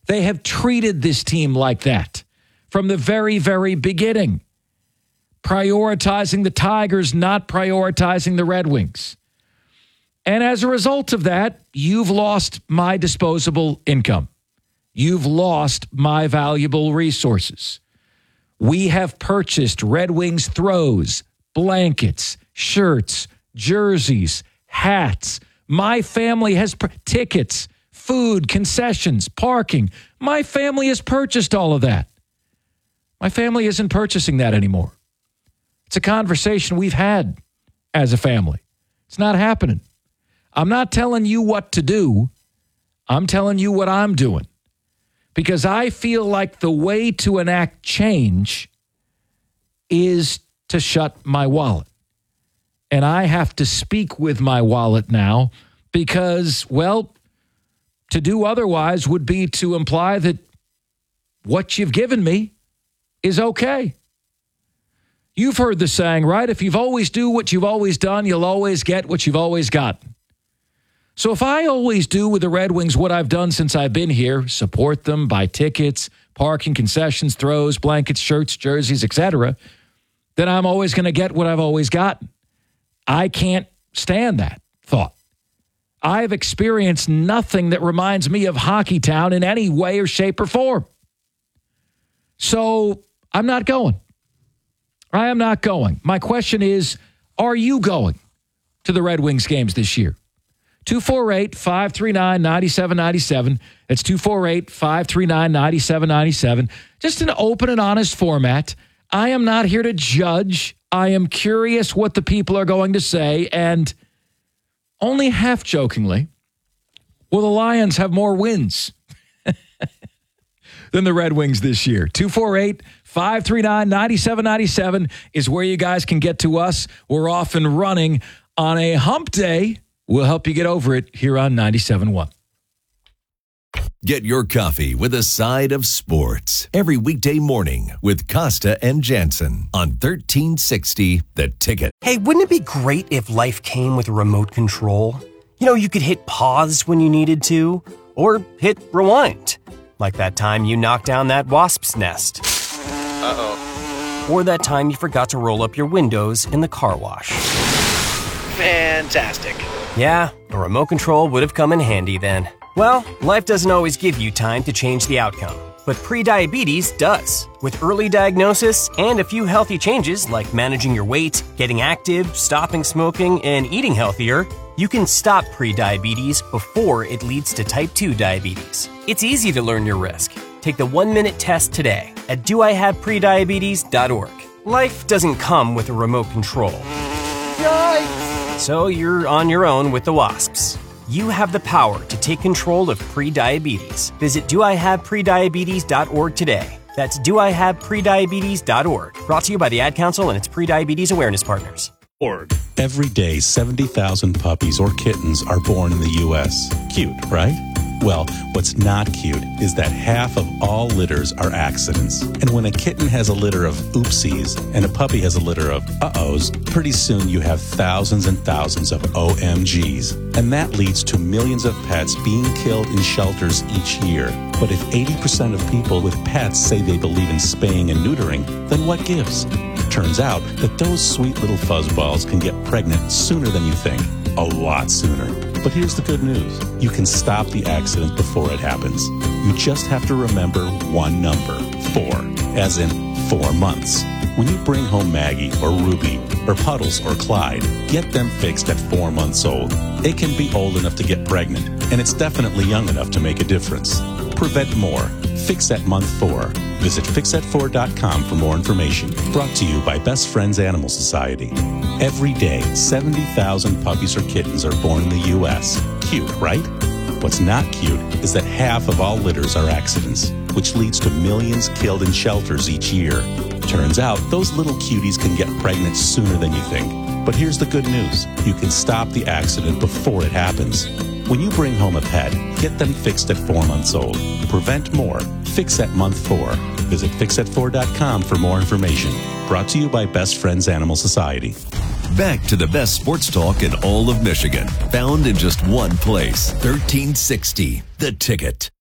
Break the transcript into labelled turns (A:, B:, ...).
A: They have treated this team like that from the very, very beginning. Prioritizing the Tigers, not prioritizing the Red Wings. And as a result of that, you've lost my disposable income. You've lost my valuable resources. We have purchased Red Wings throws, blankets, shirts, jerseys, hats. My family has tickets, food, concessions, parking. My family has purchased all of that. My family isn't purchasing that anymore. It's a conversation we've had as a family. It's not happening. I'm not telling you what to do. I'm telling you what I'm doing. Because I feel like the way to enact change is to shut my wallet. And I have to speak with my wallet now because, well, to do otherwise would be to imply that what you've given me is okay. You've heard the saying, right? If you've always do what you've always done, you'll always get what you've always gotten. So if I always do with the Red Wings what I've done since I've been here, support them, buy tickets, parking, concessions, throws, blankets, shirts, jerseys, etc., then I'm always going to get what I've always gotten. I can't stand that thought. I've experienced nothing that reminds me of Hockey Town in any way or shape or form. So I'm not going. I am not going. My question is, are you going to the Red Wings games this year? 248-539-9797. It's 248-539-9797. Just an open and honest format. I am not here to judge. I am curious what the people are going to say. And only half jokingly, will the Lions have more wins than the Red Wings this year? 248-539-9797 is where you guys can get to us. We're off and running on a hump day. We'll help you get over it here on 97.1.
B: Get your coffee with a side of sports every weekday morning with Costa and Jansen on 1360 The Ticket.
C: Hey, wouldn't it be great if life came with a remote control? You know, you could hit pause when you needed to, or hit rewind. Like that time you knocked down that wasp's nest. Uh-oh. Or that time you forgot to roll up your windows in the car wash.
D: Fantastic.
C: Yeah, a remote control would have come in handy then. Well, life doesn't always give you time to change the outcome, but prediabetes does. With early diagnosis and a few healthy changes like managing your weight, getting active, stopping smoking, and eating healthier, you can stop prediabetes before it leads to type 2 diabetes. It's easy to learn your risk. Take the 1-minute test today at doihaveprediabetes.org. Life doesn't come with a remote control. Yikes! So you're on your own with the wasps. You have the power to take control of prediabetes. Visit doihaveprediabetes.org today. That's doihaveprediabetes.org. Brought to you by the Ad Council and its Prediabetes Awareness Partners.
E: Every day, 70,000 puppies or kittens are born in the U.S. Cute, right? Well, what's not cute is that half of all litters are accidents. And when a kitten has a litter of oopsies and a puppy has a litter of uh-ohs, pretty soon you have thousands and thousands of OMGs. And that leads to millions of pets being killed in shelters each year. But if 80% of people with pets say they believe in spaying and neutering, then what gives? Turns out that those sweet little fuzzballs can get pregnant sooner than you think. A lot sooner. But here's the good news. You can stop the accident before it happens. You just have to remember one number, 4, as in 4 months. When you bring home Maggie or Ruby or Puddles or Clyde, get them fixed at 4 months old. It can be old enough to get pregnant, and it's definitely young enough to make a difference. Prevent more. Fix at month 4. Visit fixat4.com for more information. Brought to you by Best Friends Animal Society. Every day, 70,000 puppies or kittens are born in the U.S. Cute, right? What's not cute is that half of all litters are accidents, which leads to millions killed in shelters each year. Turns out, those little cuties can get pregnant sooner than you think. But here's the good news. You can stop the accident before it happens. When you bring home a pet, get them fixed at 4 months old. Prevent more. Fix at month 4. Visit fixat4.com for more information. Brought to you by Best Friends Animal Society.
B: Back to the best sports talk in all of Michigan. Found in just one place. 1360 The Ticket.